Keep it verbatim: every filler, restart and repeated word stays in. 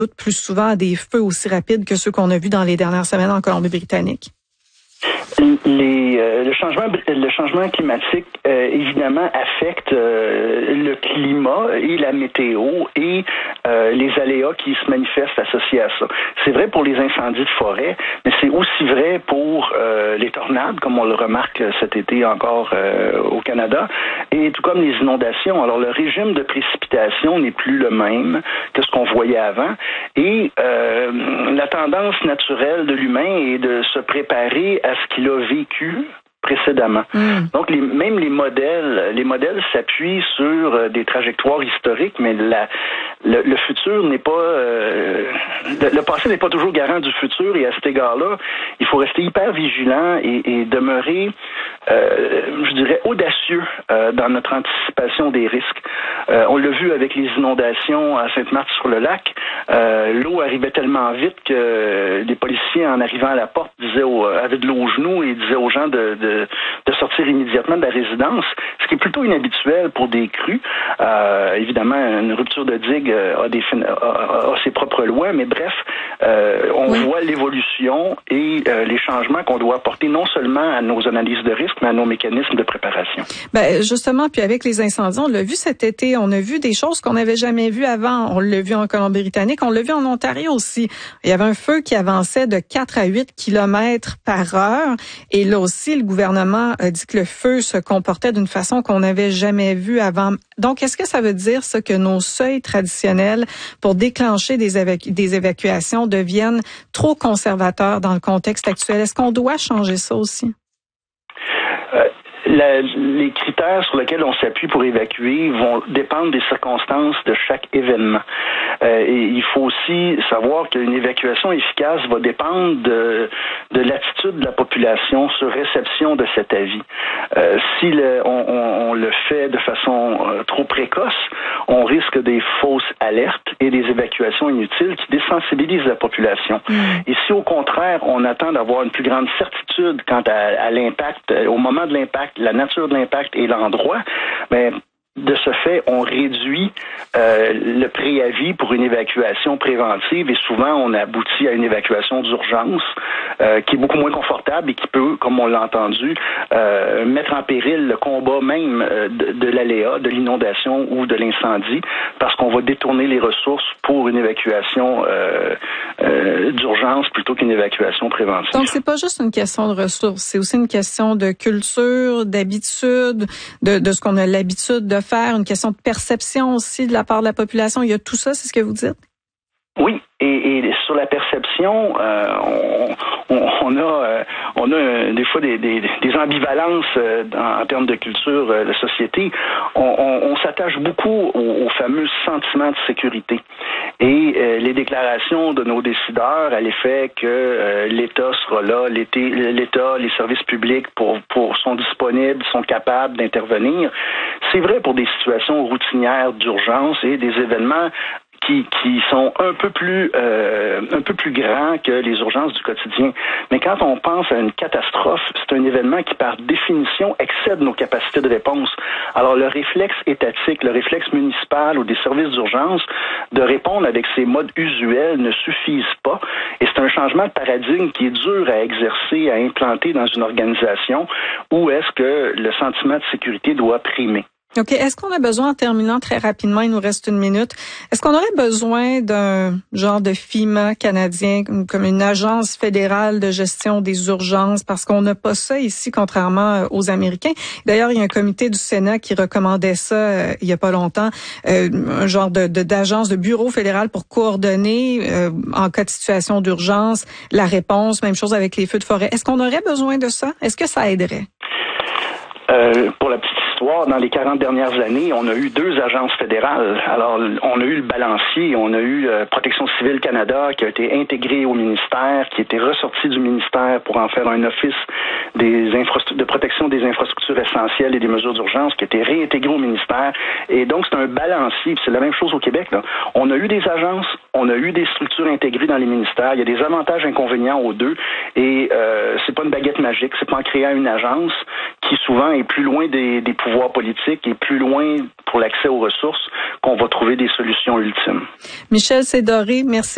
doute plus souvent à des feux aussi rapides que ceux qu'on a vus dans les dernières semaines en Colombie-Britannique? Les, euh, le changement le changement climatique euh, évidemment affecte euh, le climat et la météo et euh, les aléas qui se manifestent associés à ça. C'est vrai pour les incendies de forêt, mais c'est aussi vrai pour euh, les tornades, comme on le remarque cet été encore euh, au Canada, et tout comme les inondations. Alors le régime de précipitation n'est plus le même que ce qu'on voyait avant, et euh, la tendance naturelle de l'humain est de se préparer à ce qu'il a vécu précédemment. Mm. Donc, les, même les modèles, les modèles s'appuient sur euh, des trajectoires historiques, mais la, le, le futur n'est pas, euh, le, le passé n'est pas toujours garant du futur, et à cet égard-là, il faut rester hyper vigilant et, et demeurer, euh, je dirais, audacieux euh, dans notre anticipation des risques. Euh, on l'a vu avec les inondations à Sainte-Marthe-sur-le-Lac. Euh, l'eau arrivait tellement vite que les policiers, en arrivant à la porte, disaient aux, avaient de l'eau aux genoux et disaient aux gens de, de de sortir immédiatement de la résidence, ce qui est plutôt inhabituel pour des crues. Euh, évidemment, une rupture de digue a, des, a, a ses propres lois, mais bref, euh, on oui. voit l'évolution et euh, les changements qu'on doit apporter non seulement à nos analyses de risque, mais à nos mécanismes de préparation. Ben justement, puis avec les incendies, on l'a vu cet été, on a vu des choses qu'on n'avait jamais vues avant. On l'a vu en Colombie-Britannique, on l'a vu en Ontario aussi. Il y avait un feu qui avançait de quatre à huit kilomètres par heure, et là aussi, le gouvernement Le gouvernement a dit que le feu se comportait d'une façon qu'on n'avait jamais vue avant. Donc, est-ce que ça veut dire ça que nos seuils traditionnels pour déclencher des, évacu- des évacuations deviennent trop conservateurs dans le contexte actuel? Est-ce qu'on doit changer ça aussi? Euh, la, les critères sur lesquels on s'appuie pour évacuer vont dépendre des circonstances de chaque événement. Euh, et il faut aussi savoir qu'une évacuation efficace va dépendre de, de l'attitude de la population sur réception de cet avis. Euh, si le, on, on, on le fait de façon euh, trop précoce, on risque des fausses alertes et des évacuations inutiles qui désensibilisent la population. Mmh. Et si au contraire, on attend d'avoir une plus grande certitude quant à, à l'impact, au moment de l'impact, la nature de l'impact et l'endroit, ben, de ce fait, on réduit euh, le préavis pour une évacuation préventive et souvent on aboutit à une évacuation d'urgence euh, qui est beaucoup moins confortable et qui peut, comme on l'a entendu, euh, mettre en péril le combat même euh, de, de l'aléa, de l'inondation ou de l'incendie, parce qu'on va détourner les ressources pour une évacuation euh, euh, d'urgence plutôt qu'une évacuation préventive. Donc c'est pas juste une question de ressources, c'est aussi une question de culture, d'habitude, de, de ce qu'on a l'habitude de faire, une question de perception aussi de la part de la population. Il y a tout ça, c'est ce que vous dites? Oui, et, et sur la perception, euh, on, on, on a, euh, on a euh, des fois des, des, des ambivalences euh, en, en termes de culture euh, de société. On, on, on s'attache beaucoup au, au fameux sentiment de sécurité. Et euh, les déclarations de nos décideurs à l'effet que euh, l'État sera là, l'État, les services publics pour, pour, sont disponibles, sont capables d'intervenir. C'est vrai pour des situations routinières d'urgence et des événements qui, qui sont un peu plus euh, un peu plus grands que les urgences du quotidien. Mais quand on pense à une catastrophe, c'est un événement qui, par définition, excède nos capacités de réponse. Alors, le réflexe étatique, le réflexe municipal ou des services d'urgence de répondre avec ces modes usuels ne suffisent pas. Et c'est un changement de paradigme qui est dur à exercer, à implanter dans une organisation où est-ce que le sentiment de sécurité doit primer. OK. Est-ce qu'on a besoin, en terminant très rapidement, il nous reste une minute, est-ce qu'on aurait besoin d'un genre de FEMA canadien, comme une agence fédérale de gestion des urgences, parce qu'on n'a pas ça ici, contrairement aux Américains? D'ailleurs, il y a un comité du Sénat qui recommandait ça euh, il y a pas longtemps, euh, un genre de, de d'agence, de bureau fédéral pour coordonner euh, en cas de situation d'urgence la réponse, même chose avec les feux de forêt. Est-ce qu'on aurait besoin de ça? Est-ce que ça aiderait? Euh, pour la petite histoire, dans les quarante dernières années, on a eu deux agences fédérales. Alors, on a eu le balancier, on a eu euh, Protection civile Canada qui a été intégré au ministère, qui a été ressorti du ministère pour en faire un office des infrastru- de protection des infrastructures essentielles et des mesures d'urgence, qui a été réintégré au ministère. Et donc, c'est un balancier. C'est la même chose au Québec, là. On a eu des agences, on a eu des structures intégrées dans les ministères. Il y a des avantages et inconvénients aux deux. Et euh, c'est pas une baguette magique. C'est pas en créant une agence qui souvent est plus loin des, des pouvoirs politiques et plus loin pour l'accès aux ressources qu'on va trouver des solutions ultimes. Michel Sédoré, merci.